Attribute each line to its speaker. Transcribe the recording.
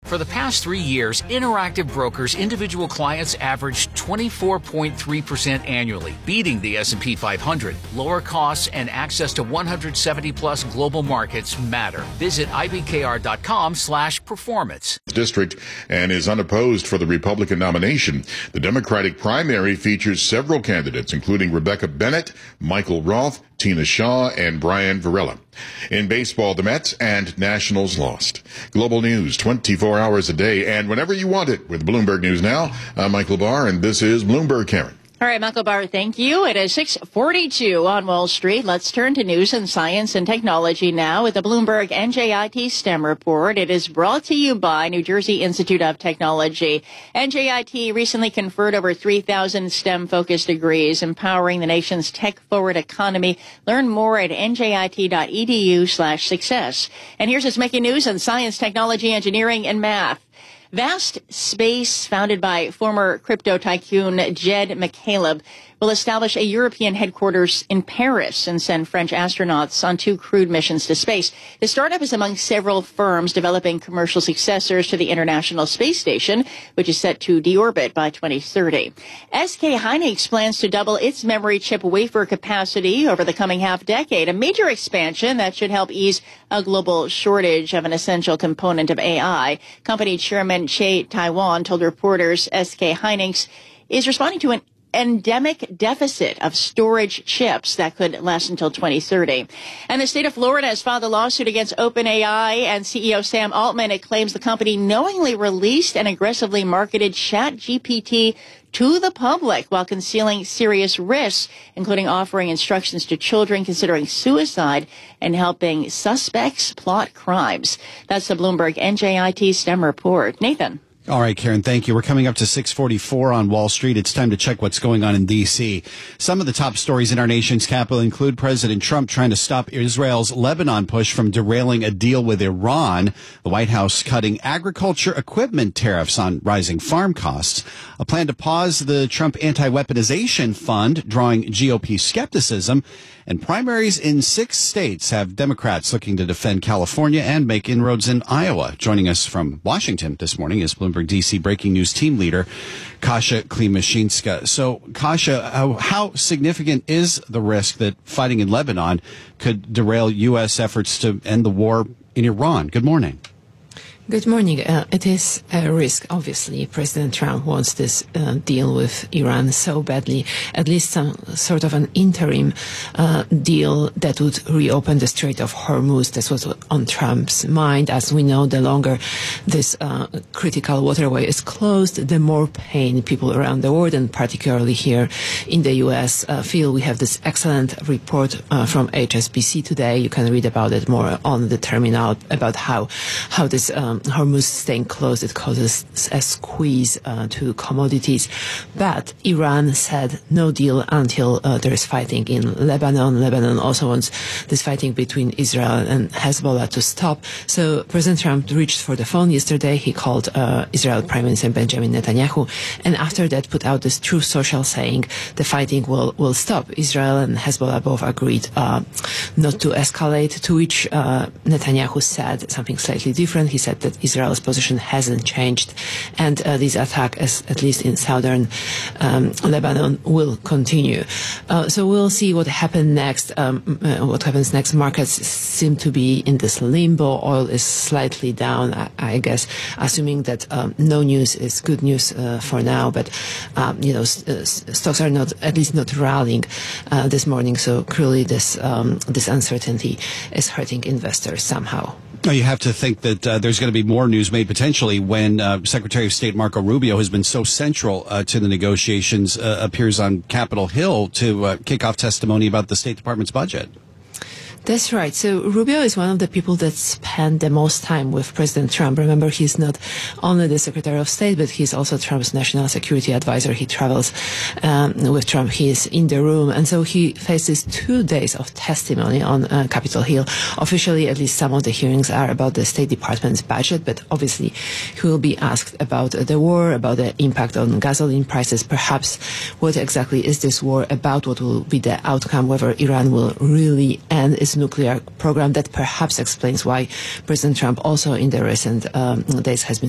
Speaker 1: For the past 3 years, Interactive Brokers' individual clients averaged 24.3% annually, beating the S&P 500. Lower costs and access to 170-plus global markets matter. Visit ibkr.com/performance.
Speaker 2: District and is unopposed for the Republican nomination. The Democratic primary features several candidates, including Rebecca Bennett, Michael Roth, Tina Shaw, and Brian Varela. In baseball, the Mets and Nationals lost. Global news 24 hours a day and whenever you want it with Bloomberg News Now. I'm Michael Barr, and this is Bloomberg, Karen.
Speaker 3: All right, Michael Barr, thank you. It is 6:42 on Wall Street. Let's turn to news and science and technology now with the Bloomberg NJIT STEM report. It is brought to you by New Jersey Institute of Technology. NJIT recently conferred over 3,000 STEM-focused degrees, empowering the nation's tech-forward economy. Learn more at njit.edu/success. And here's what's making news in science, technology, engineering, and math. Vast Space, founded by former crypto tycoon Jed McCaleb, will establish a European headquarters in Paris and send French astronauts on 2 crewed missions to space. The startup is among several firms developing commercial successors to the International Space Station, which is set to deorbit by 2030. SK Hynix plans to double its memory chip wafer capacity over the coming half-decade, a major expansion that should help ease a global shortage of an essential component of AI. Company chairman Che Taiwan told reporters SK Hynix is responding to an endemic deficit of storage chips that could last until 2030. And the state of Florida has filed a lawsuit against OpenAI and CEO Sam Altman. It claims the company knowingly released and aggressively marketed ChatGPT to the public while concealing serious risks, including offering instructions to children considering suicide and helping suspects plot crimes. That's the Bloomberg NJIT STEM report. Nathan.
Speaker 4: All right, Karen, thank you. We're coming up to 6:44 on Wall Street. It's time to check what's going on in D.C. Some of the top stories in our nation's capital include President Trump trying to stop Israel's Lebanon push from derailing a deal with Iran, the White House cutting agriculture equipment tariffs on rising farm costs, a plan to pause the Trump anti-weaponization fund, drawing GOP skepticism, and primaries in 6 states have Democrats looking to defend California and make inroads in Iowa. Joining us from Washington this morning is Bloomberg D.C. breaking news team leader Kasia Klimashinska. So, Kasia, how significant is the risk that fighting in Lebanon could derail U.S. efforts to end the war in Iran? Good morning.
Speaker 5: Good morning. It is a risk. Obviously, President Trump wants this deal with Iran so badly, at least some sort of an interim deal that would reopen the Strait of Hormuz. That's what's on Trump's mind. As we know, the longer this critical waterway is closed, the more pain people around the world, and particularly here in the U.S., feel. We have this excellent report from HSBC today. You can read about it more on the terminal, about how this Hormuz staying closed, it causes a squeeze to commodities. But Iran said no deal until there is fighting in Lebanon. Lebanon also wants this fighting between Israel and Hezbollah to stop. So President Trump reached for the phone yesterday. He called Israel Prime Minister Benjamin Netanyahu, and after that put out this Truth Social saying the fighting will stop. Israel and Hezbollah both agreed not to escalate, to which Netanyahu said something slightly different. He said that Israel's position hasn't changed, and this attack, at least in southern Lebanon, will continue. So we'll see what happens next. Markets seem to be in this limbo. Oil is slightly down, I guess, assuming that no news is good news for now. But stocks are not rallying this morning. So clearly, this uncertainty is hurting investors somehow.
Speaker 4: You have to think that there's going to be more news made potentially when Secretary of State Marco Rubio has been so central to the negotiations, appears on Capitol Hill to kick off testimony about the State Department's budget.
Speaker 5: That's right. So Rubio is one of the people that spend the most time with President Trump. Remember, he's not only the Secretary of State, but he's also Trump's national security advisor. He travels with Trump. He is in the room. And so he faces 2 days of testimony on Capitol Hill. Officially, at least some of the hearings are about the State Department's budget, but obviously he will be asked about the war, about the impact on gasoline prices, perhaps what exactly is this war about, what will be the outcome, whether Iran will really end its nuclear program. That perhaps explains why President Trump also in the recent days has been